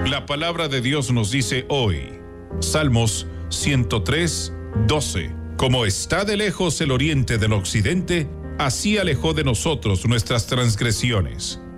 La palabra de Dios nos dice hoy, Salmos 103, 12. Como está de lejos el oriente del occidente, así alejó de nosotros nuestras transgresiones.